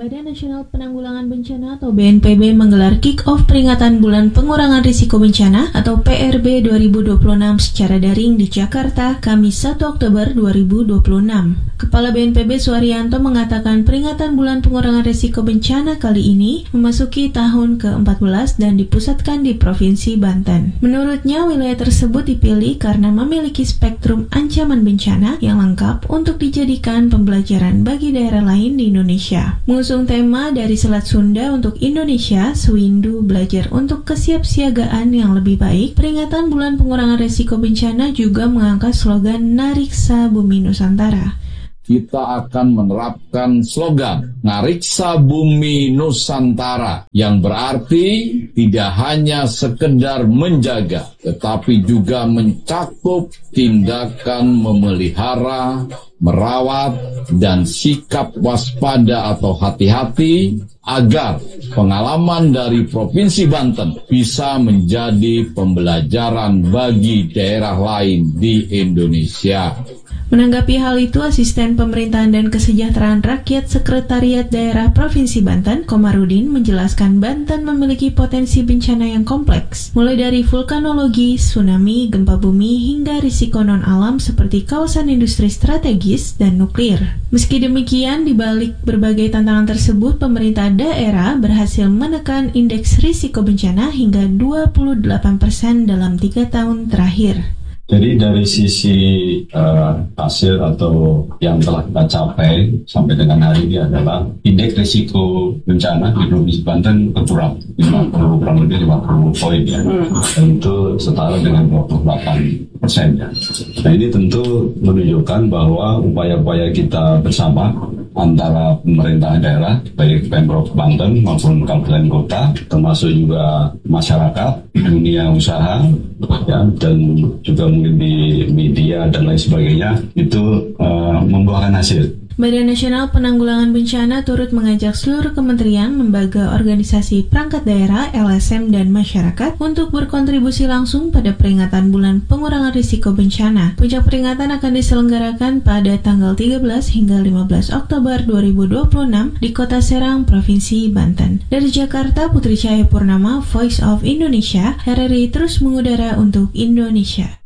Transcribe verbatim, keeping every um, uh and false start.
Badan Nasional Penanggulangan Bencana atau B N P B menggelar kick-off peringatan Bulan Pengurangan Risiko Bencana atau P R B dua ribu dua puluh enam secara daring di Jakarta, Kamis satu Oktober dua ribu dua puluh enam. Kepala B N P B Suharyanto mengatakan peringatan Bulan Pengurangan Risiko Bencana kali ini memasuki tahun ke empat belas dan dipusatkan di Provinsi Banten. Menurutnya, wilayah tersebut dipilih karena memiliki spektrum ancaman bencana yang lengkap untuk dijadikan pembelajaran bagi daerah lain di Indonesia. Mengusung tema dari Selat Sunda untuk Indonesia, Sewindu belajar untuk kesiapsiagaan yang lebih baik, peringatan Bulan Pengurangan Risiko Bencana juga mengangkat slogan Nariksa Bumi Nusantara. Kita akan menerapkan slogan Nariksa Bumi Nusantara yang berarti tidak hanya sekedar menjaga, tetapi juga mencakup tindakan memelihara, merawat, dan sikap waspada atau hati-hati agar pengalaman dari Provinsi Banten bisa menjadi pembelajaran bagi daerah lain di Indonesia. Menanggapi hal itu, Asisten Pemerintahan dan Kesejahteraan Rakyat Sekretariat Daerah Provinsi Banten, Komarudin, menjelaskan Banten memiliki potensi bencana yang kompleks, mulai dari vulkanologi, tsunami, gempa bumi, hingga risiko non-alam seperti kawasan industri strategis dan nuklir. Meski demikian, di balik berbagai tantangan tersebut, pemerintah daerah berhasil menekan indeks risiko bencana hingga dua puluh delapan persen dalam tiga tahun terakhir. Jadi dari sisi uh, hasil atau yang telah kita capai sampai dengan hari ini adalah indeks risiko bencana di Provinsi Banten berkurang lima puluh, kurang lebih lima puluh poin ya, dan itu setara dengan dua puluh delapan persen ya. Nah ini tentu menunjukkan bahwa upaya-upaya kita bersama antara pemerintah daerah, baik Pemprov Banten maupun kabupaten kota, termasuk juga masyarakat, dunia usaha, ya, dan juga mungkin di media dan lain sebagainya, itu uh, membuahkan hasil. Badan Nasional Penanggulangan Bencana turut mengajak seluruh kementerian, lembaga, organisasi, perangkat daerah, L S M, dan masyarakat untuk berkontribusi langsung pada peringatan Bulan Pengurangan Risiko Bencana. Puncak peringatan akan diselenggarakan pada tanggal tiga belas hingga lima belas Oktober dua ribu dua puluh enam di Kota Serang, Provinsi Banten. Dari Jakarta, Putri Cahaya Purnama, Voice of Indonesia, R R I terus mengudara untuk Indonesia.